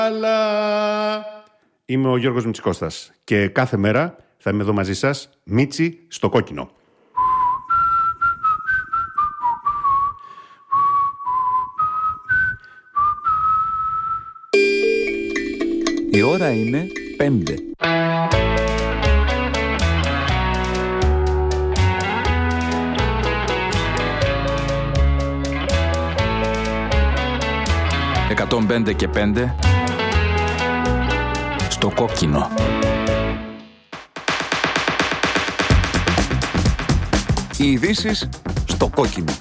Είμαι ο Γιώργος Μητσικώστας και κάθε μέρα θα είμαι εδώ μαζί σας, Μίτσι στο κόκκινο. Η ώρα είναι 5. «105 και 5» στο κόκκινο. Οι ειδήσεις στο κόκκινο.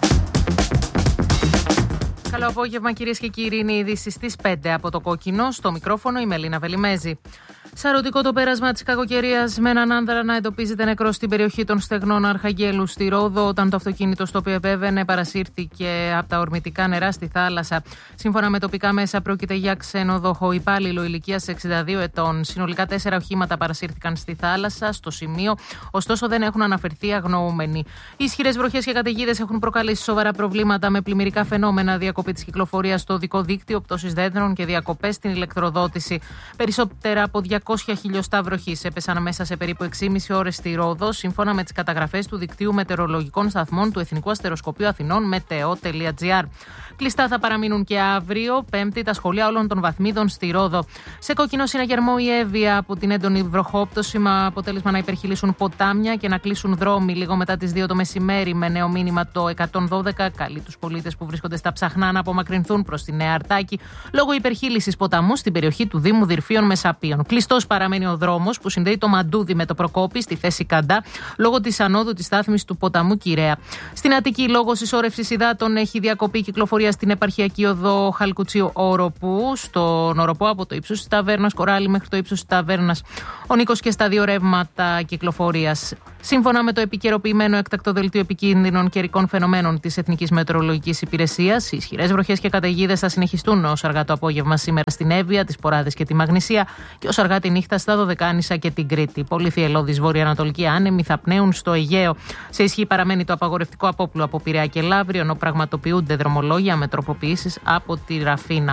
Καλό απόγευμα κυρίες και κύριοι, είναι οι ειδήσεις στις 5 από το κόκκινο. Στο μικρόφωνο η Μελίνα Βελιμέζη. Σαρωτικό το πέρασμα της κακοκαιρίας με έναν άνδρα να εντοπίζεται νεκρό στην περιοχή των Στεγνών Αρχαγγέλου στη Ρόδο, όταν το αυτοκίνητο στο οποίο επέβαινε παρασύρθηκε από τα ορμητικά νερά στη θάλασσα. Σύμφωνα με τοπικά μέσα, πρόκειται για ξενοδοχό υπάλληλο ηλικίας 62 ετών. Συνολικά 4 οχήματα παρασύρθηκαν στη θάλασσα στο σημείο, ωστόσο δεν έχουν αναφερθεί αγνοούμενοι. Οι ισχυρές βροχές και καταιγίδες έχουν προκαλέσει σοβαρά προβλήματα με πλημμυρικά φαινόμενα, διακοπή της κυκλοφορίας στο οδικό δίκτυο, πτώσεις δέντρων και διακοπές στην ηλεκτροδότηση. Περισσότερα από 200 χιλιοστά βροχής έπεσαν μέσα σε περίπου 6,5 ώρες στη Ρόδο, σύμφωνα με τις καταγραφές του δικτύου μετεωρολογικών σταθμών του Εθνικού Αστεροσκοπείου Αθηνών meteo.gr. Κλειστά θα παραμείνουν και αύριο, Πέμπτη, τα σχολεία όλων των βαθμίδων στη Ρόδο. Σε κόκκινο συναγερμό η Εύβοια από την έντονη βροχόπτωση, με αποτέλεσμα να υπερχειλήσουν ποτάμια και να κλείσουν δρόμοι λίγο μετά τις 2 το μεσημέρι. Με νέο μήνυμα το 112 καλεί τους πολίτες που βρίσκονται στα Ψαχνά να απομακρυνθούν προς τη Νέα Αρτάκη λόγω υπερχείλησης ποταμού στην περιοχή του Δήμου Δυρφίων Μεσαπίων. Κλειστός παραμένει ο δρόμος που συνδέει το Μαντούδι με το Προκόπη στη θέση Καντά λόγω της ανόδου της στάθμης του ποταμού Κυραία. Στην Αττική, λόγω συσσόρευσης υδάτων, έχει διακοπεί η κυκλοφορία στην επαρχιακή οδό Χαλκουτσίου Όροπου, στον Οροπό από το ύψος της ταβέρνας Κοράλη μέχρι το ύψος της ταβέρνας Ο Νίκος και στα 2 ρεύματα κυκλοφορίας. Σύμφωνα με το επικαιροποιημένο έκτακτο δελτίο επικίνδυνων καιρικών φαινομένων της Εθνικής Μετεωρολογικής Υπηρεσίας, οι ισχυρές βροχές και καταιγίδες θα συνεχιστούν ως αργά το απόγευμα σήμερα στην Εύβοια, τις Ποράδες και τη Μαγνησία και ως αργά τη νύχτα στα Δωδεκάνησα και την Κρήτη. Πολύ θυελλώδεις βορειοανατολικοί άνεμοι θα πνέουν στο Αιγαίο. Σε ισχύ παραμένει το απαγορευτικό απόπλου από Πειραιά και Λαύριο, ενώ πραγματοποιούνται δρομολόγια με τροποποιήσεις από τη Ραφίνα.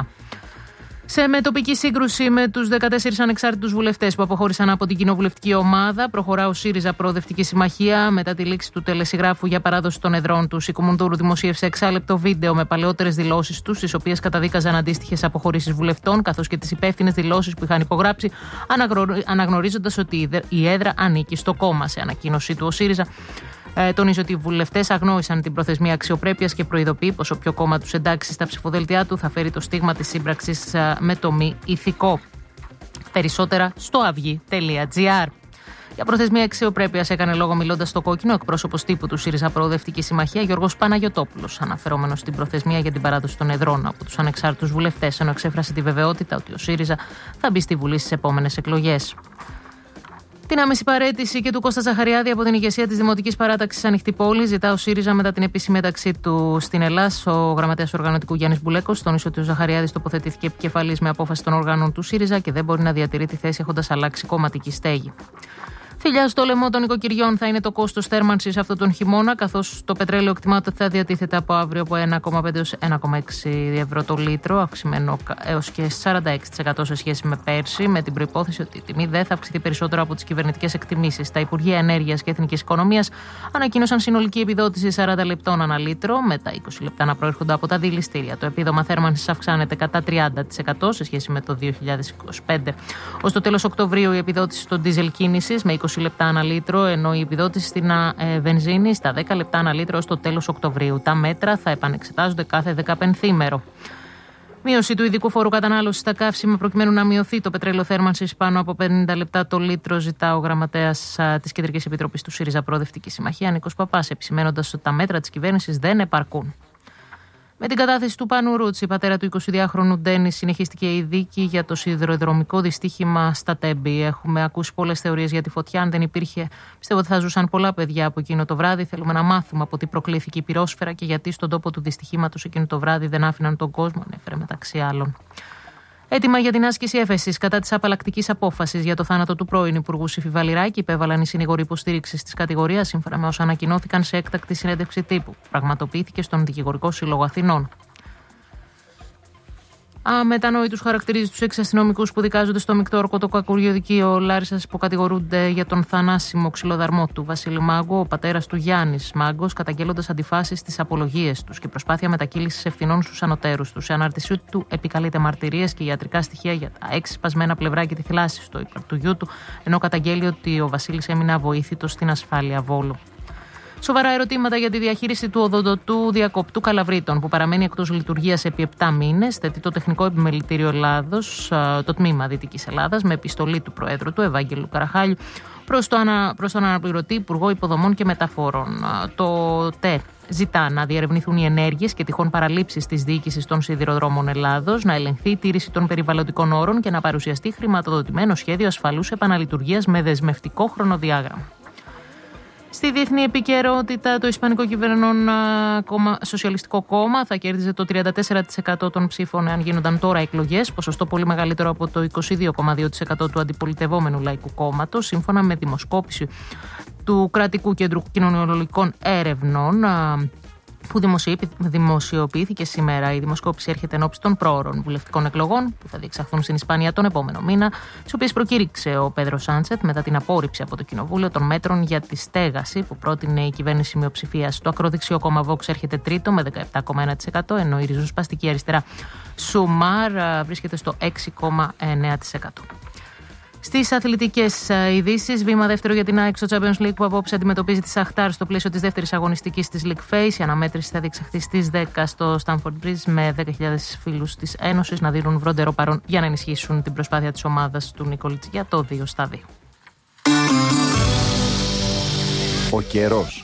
Σε μετοπική σύγκρουση με τους 14 ανεξάρτητους βουλευτές που αποχώρησαν από την κοινοβουλευτική ομάδα, προχωρά ο ΣΥΡΙΖΑ Προοδευτική Συμμαχία μετά τη λήξη του τελεσυγράφου για παράδοση των εδρών τους. Η Κουμουνδούρου δημοσίευσε 6 βίντεο με παλαιότερες δηλώσεις τους, στις οποίες καταδίκαζαν αντίστοιχες αποχωρήσεις βουλευτών, καθώς και τις υπεύθυνες δηλώσεις που είχαν υπογράψει, αναγνωρίζοντας ότι η έδρα ανήκει στο κόμμα. Σε ανακοίνωσή του, ο ΣΥΡΙΖΑ τονίζει ότι οι βουλευτές αγνόησαν την προθεσμία αξιοπρέπειας και προειδοποιεί πως όποιο κόμμα τους εντάξει στα ψηφοδέλτια του θα φέρει το στίγμα της σύμπραξης με το μη ηθικό. Περισσότερα στο avygi.gr. Για προθεσμία αξιοπρέπειας έκανε λόγο μιλώντας στο κόκκινο εκπρόσωπος τύπου του ΣΥΡΙΖΑ Προοδευτική Συμμαχία Γιώργος Παναγιωτόπουλος, αναφερόμενος στην προθεσμία για την παράδοση των εδρών από τους ανεξάρτητους βουλευτές, ενώ εξέφρασε τη βεβαιότητα ότι ο ΣΥΡΙΖΑ θα μπει στη Βουλή στις επόμενες εκλογές. Την άμεση παραίτηση και του Κώστα Ζαχαριάδη από την ηγεσία της Δημοτικής Παράταξης Ανοιχτή Πόλη ζητά ο ΣΥΡΙΖΑ μετά την επίσημη ένταξή του στην Ελλάς. Ο γραμματέας του οργανωτικού Γιάννης Μπουλέκος τόνισε ότι ο Ζαχαριάδης τοποθετήθηκε επικεφαλής με απόφαση των οργάνων του ΣΥΡΙΖΑ και δεν μπορεί να διατηρεί τη θέση έχοντας αλλάξει κομματική στέγη. Θηλιά στο λαιμό των οικοκυριών θα είναι το κόστος θέρμανσης αυτόν τον χειμώνα, καθώς το πετρέλαιο εκτιμάται ότι θα διατίθεται από αύριο από 1,5 έως 1,6 ευρώ το λίτρο, αυξημένο έως και 46% σε σχέση με πέρσι, με την προϋπόθεση ότι η τιμή δεν θα αυξηθεί περισσότερο από τις κυβερνητικές εκτιμήσεις. Τα Υπουργεία Ενέργειας και Εθνικής Οικονομίας ανακοίνωσαν συνολική επιδότηση 40 λεπτών ανά λίτρο, με τα 20 λεπτά να προέρχονται από τα δηληστήρια. Το επίδομα θέρμανσης αυξάνεται κατά 30% σε σχέση με το 2025. Ως το τέλος Οκτωβρίου η επιδότηση στο ντίζελ κίνησης με 20 λεπτά ανά λίτρο, ενώ η επιδότηση στην βενζίνη στα 10 λεπτά ανά λίτρο ως το τέλος Οκτωβρίου. Τα μέτρα θα επανεξετάζονται κάθε 15ήμερο. Μείωση του ειδικού φόρου κατανάλωσης στα καύσιμα προκειμένου να μειωθεί το πετρέλαιο θέρμανσης πάνω από 50 λεπτά το λίτρο, ζητά ο γραμματέας της Κεντρικής Επιτροπής του ΣΥΡΙΖΑ Προοδευτική Συμμαχία, Νίκος Παπάς, επισημένοντας ότι τα μέτρα της κυβέρνησης δεν επαρκούν. Με την κατάθεση του Πάνου Ρούτσι, πατέρα του 22χρονου Ντένις, συνεχίστηκε η δίκη για το σιδηροδρομικό δυστύχημα στα Τέμπη. Έχουμε ακούσει πολλές θεωρίες για τη φωτιά. Αν δεν υπήρχε, πιστεύω ότι θα ζούσαν πολλά παιδιά από εκείνο το βράδυ. Θέλουμε να μάθουμε από τι προκλήθηκε η πυρόσφαιρα και γιατί στον τόπο του δυστυχήματος εκείνο το βράδυ δεν άφηναν τον κόσμο, ανέφερε μεταξύ άλλων. Έτοιμα για την άσκηση έφεσης κατά της απαλλακτικής απόφασης για το θάνατο του πρώην Υπουργού Σύφη Βαλιράκη υπέβαλαν οι συνήγοροι υποστήριξης της κατηγορίας, σύμφωνα με όσα ανακοινώθηκαν σε έκτακτη συνέντευξη τύπου που πραγματοποιήθηκε στον Δικηγορικό Σύλλογο Αθηνών. Αμετανόητους χαρακτηρίζει τους 6 αστυνομικούς που δικάζονται στο μεικτό ορκωτοκακουριοδικείο Λάρισσας που κατηγορούνται για τον θανάσιμο ξυλοδαρμό του Βασίλη Μάγκο, ο πατέρας του Γιάννης Μάγκος, καταγγέλλοντας αντιφάσεις στις απολογίες τους και προσπάθεια μετακύλησης ευθυνών στους ανωτέρους τους. Σε ανάρτησή του επικαλείται μαρτυρίες και ιατρικά στοιχεία για τα 6 σπασμένα πλευρά και τη θλάση στο ύπαρ του γιού του, ενώ καταγγέλει ότι ο Βασίλης έμεινε αβοήθητος στην ασφάλεια Βόλου. Σοβαρά ερωτήματα για τη διαχείριση του οδοντοτού διακοπτού Καλαβρίτων, που παραμένει εκτός λειτουργίας επί 7 μήνες, θέτει το Τεχνικό Επιμελητήριο Ελλάδος, το τμήμα Δυτικής Ελλάδας, με επιστολή του Προέδρου του, Ευάγγελου Καραχάλιου, προς τον αναπληρωτή Υπουργό Υποδομών και Μεταφορών. Το ΤΕ ζητά να διερευνηθούν οι ενέργειες και τυχόν παραλήψεις της διοίκησης των Σιδηροδρόμων Ελλάδος, να ελεγχθεί η τήρηση των περιβαλλοντικών όρων και να παρουσιαστεί χρηματοδοτημένο σχέδιο ασφαλούς επαναλειτουργίας με δεσμευτικό χρονοδιάγραμμα. Στη διεθνή επικαιρότητα, το Ισπανικό Κυβερνών Σοσιαλιστικό Κόμμα θα κέρδιζε το 34% των ψήφων εάν γίνονταν τώρα εκλογές, ποσοστό πολύ μεγαλύτερο από το 22,2% του αντιπολιτευόμενου Λαϊκού Κόμματος, σύμφωνα με δημοσκόπηση του Κρατικού Κέντρου Κοινωνιολογικών Έρευνων, που δημοσιοποιήθηκε σήμερα. Η δημοσκόπηση έρχεται ενώπιση των πρόωρων βουλευτικών εκλογών που θα διεξαχθούν στην Ισπανία τον επόμενο μήνα, τις οποίες προκήρυξε ο Πέδρο Σάντσεθ μετά την απόρριψη από το Κοινοβούλιο των μέτρων για τη στέγαση που πρότεινε η κυβέρνηση μειοψηφίας. Το ακροδεξιό κόμμα Vox έρχεται τρίτο με 17,1%, ενώ η ριζοσπαστική αριστερά Σουμάρ βρίσκεται στο 6,9%. Στις αθλητικές ειδήσεις, βήμα δεύτερο για την ΑΕΚ στο Champions League που απόψε αντιμετωπίζει τη Σαχτάρ στο πλαίσιο της δεύτερης αγωνιστικής της League Phase. Η αναμέτρηση θα διεξαχθεί στις 10 στο Stamford Bridge με 10.000 φίλους της Ένωσης να δίνουν βροντερό παρόν για να ενισχύσουν την προσπάθεια της ομάδας του Νικολίτς για το 2-2. Ο καιρός.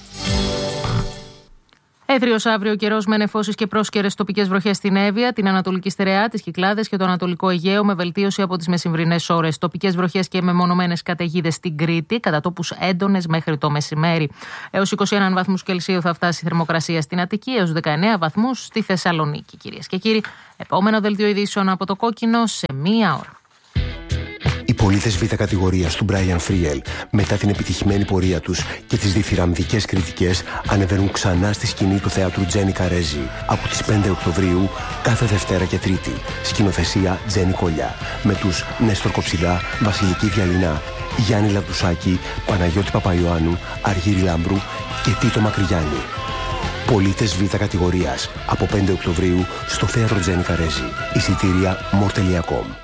Έθριος αύριο καιρός με νεφώσεις και πρόσκαιρες τοπικές βροχές στην Εύβοια, την Ανατολική Στερεά, τις Κυκλάδες και το Ανατολικό Αιγαίο, με βελτίωση από τις μεσημβρινές ώρες. Τοπικές βροχές και μεμονωμένες καταιγίδες στην Κρήτη, κατά τόπους έντονες μέχρι το μεσημέρι. Έως 21 βαθμούς Κελσίου θα φτάσει η θερμοκρασία στην Αττική, έως 19 βαθμούς στη Θεσσαλονίκη. Κυρίες και κύριοι, επόμενο δελτίο ειδήσεων από το Κόκκινο σε μία ώρα. Οι πολίτες Β' κατηγορίας του Brian Friel, μετά την επιτυχημένη πορεία τους και τις διθυραμβικές κριτικές, ανεβαίνουν ξανά στη σκηνή του θεάτρου Τζένι Καρέζη από τις 5 Οκτωβρίου, κάθε Δευτέρα και Τρίτη. Σκηνοθεσία Τζένι Κολιά, με τους Νέστορ Κοψιλά, Βασιλική Διαλυνά, Γιάννη Λαμπτουσάκη, Παναγιώτη Παπαϊωάννου, Αργύρη Λάμπρου και Τίτο Μακρυγιάννη. Πολίτες Β' κατηγορίας από 5 Οκτωβρίου στο θέατρο Τζένι Καρέζη. Εισιτήρια more.com.